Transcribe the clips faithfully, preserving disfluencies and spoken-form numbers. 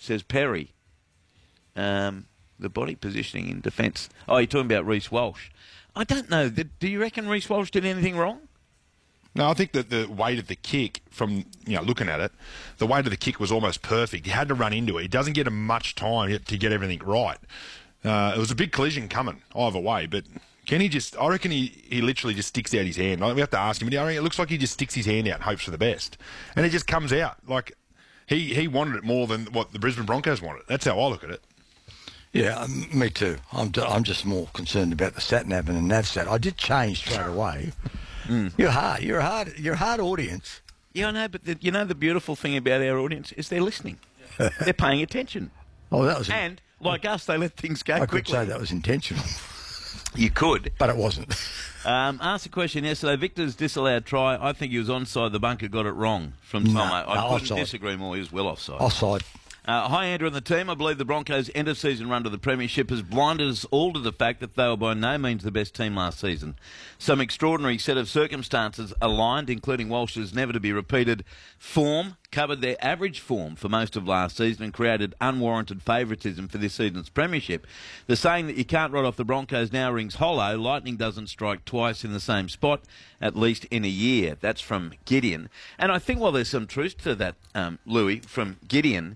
says Perry. Um, the body positioning in defence. Oh, you're talking about Reece Walsh. I don't know. Do you reckon Reece Walsh did anything wrong? No, I think that the weight of the kick, from you know looking at it, the weight of the kick was almost perfect. He had to run into it. He doesn't get him much time to get everything right. Uh, it was a big collision coming either way, but can he just... I reckon he, he literally just sticks out his hand. Like, we have to ask him, but I reckon it looks like he just sticks his hand out and hopes for the best. And it just comes out. Like, he, he wanted it more than what the Brisbane Broncos wanted. That's how I look at it. Yeah, um, me too. I'm, I'm just more concerned about the sat-nav and the nav-sat. I did change straight away. Mm. You're hard. You're a hard. You're a hard audience. Yeah, I know, but the, you know the beautiful thing about our audience is they're listening. They're paying attention. Oh, that was. And like us, they let things go I quickly. could say that was intentional. You could, but it wasn't. Um, asked a question yesterday. Victor's disallowed try. I think he was onside. The bunker got it wrong from Tomo. No, I no, couldn't offside. disagree more. He was well offside. Offside. Uh, hi, Andrew and the team. I believe the Broncos' end-of-season run to the Premiership has blinded us all to the fact that they were by no means the best team last season. Some extraordinary set of circumstances aligned, including Walsh's never-to-be-repeated form, covered their average form for most of last season and created unwarranted favouritism for this season's Premiership. The saying that you can't write off the Broncos now rings hollow. Lightning doesn't strike twice in the same spot, at least in a year. That's from Gideon. And I think while there's some truth to that, um, Louis, from Gideon...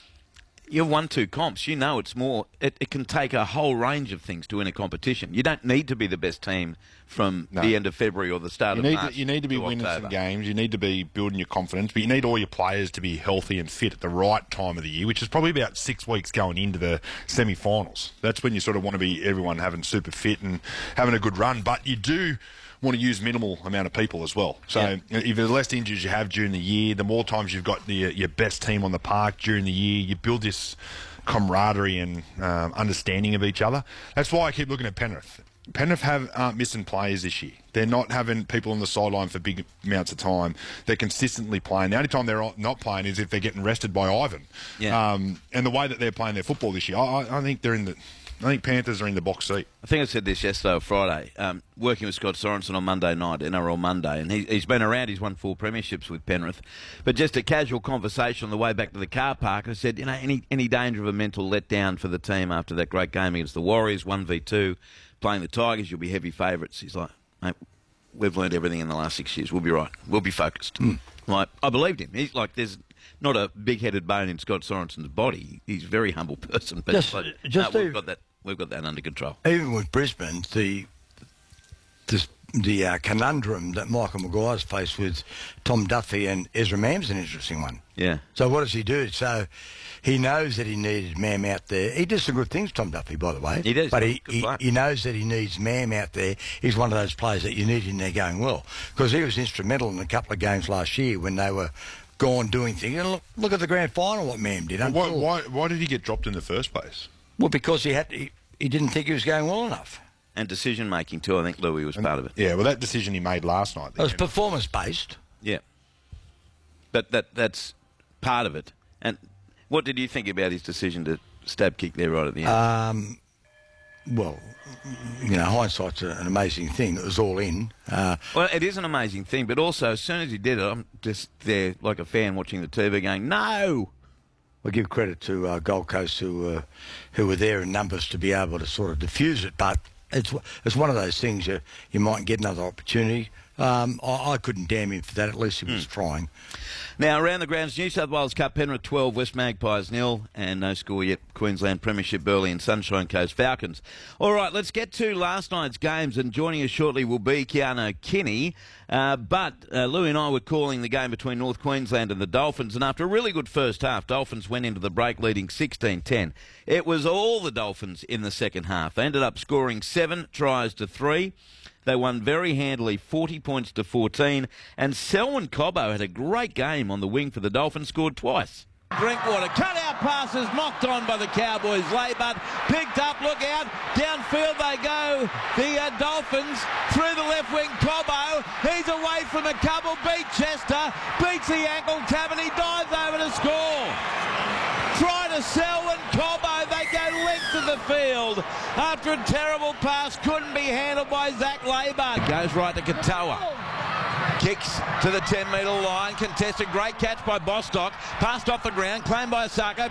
You've won two comps. You know it's more... It, it can take a whole range of things to win a competition. You don't need to be the best team from no. the end of February or the start you of need March. To, you need to be to winning October. some games. You need to be building your confidence. But you need all your players to be healthy and fit at the right time of the year, which is probably about six weeks going into the semi-finals. That's when you sort of want to be everyone having super fit and having a good run. But you do... want to use minimal amount of people as well. So yeah. if the less injuries you have during the year, the more times you've got the, your best team on the park during the year, you build this camaraderie and um, understanding of each other. That's why I keep looking at Penrith. Penrith have, aren't missing players this year. They're not having people on the sideline for big amounts of time. They're consistently playing. The only time they're not playing is if they're getting rested by Ivan. Yeah. Um, and the way that they're playing their football this year, I, I think they're in the... I think Panthers are in the box seat. I think I said this yesterday or Friday, um, working with Scott Sorensen on Monday night, N R L Monday, and he, he's been around, he's won four premierships with Penrith. But just a casual conversation on the way back to the car park, I said, you know, any any danger of a mental letdown for the team after that great game against the Warriors, one v two, playing the Tigers, you'll be heavy favourites. He's like, mate, we've learned everything in the last six years. We'll be right. We'll be focused. Mm. Like, I believed him. He's like, there's... not a big-headed bone in Scott Sorensen's body. He's a very humble person. But just, like, just no, we've got that. We've got that under control. Even with Brisbane, the the, the uh, conundrum that Michael Maguire's faced with Tom Duffy and Ezra Mam's an interesting one. Yeah. So what does he do? So he knows that he needed Mam out there. He did some good things, Tom Duffy, by the way. He does. But he, he, he knows that he needs Mam out there. He's one of those players that you need in there going well. Because he was instrumental in a couple of games last year when they were gone doing things. And look, look at the grand final, what Mam did. Well, why, why, why did he get dropped in the first place? Well, because he had he, he didn't think he was going well enough. And decision-making too, I think Louis was and, part of it. Yeah, well, that decision he made last night. It was performance-based. Yeah. But that that's part of it. And what did you think about his decision to stab kick there right at the end? Um, well, you know, hindsight's an amazing thing. It was all in. Uh, well, it is an amazing thing, but also, as soon as he did it, I'm just there like a fan watching the T V going, no! I give credit to uh, Gold Coast who uh, who were there in numbers to be able to sort of diffuse it, but it's it's one of those things you you might get another opportunity. Um, I, I couldn't damn him for that. At least he was mm. trying. Now, around the grounds, New South Wales Cup, Penrith twelve, West Magpies nil, and no score yet, Queensland Premiership, Burleigh and Sunshine Coast Falcons. All right, let's get to last night's games, and joining us shortly will be Keanu Kinney. Uh, but uh, Louis and I were calling the game between North Queensland and the Dolphins, and after a really good first half, Dolphins went into the break leading sixteen ten. It was all the Dolphins in the second half. They ended up scoring seven tries to three. They won very handily, forty points to fourteen, and Selwyn Cobbo had a great game on the wing for the Dolphins, scored twice. Drinkwater, cut out passes, knocked on by the Cowboys. Laybutt picked up, look out, downfield they go. The uh, Dolphins through the left wing, Cobbo, he's away from a couple, beat Chester, beats the ankle tab, and he dives over to score. Try to Selwyn Cobbo, they go length of the field after a terrible pass, couldn't be handled by Zach Laybutt. Goes right to Katoa. Kicks to the ten metre line, contested, great catch by Bostock, passed off the ground, claimed by Osako,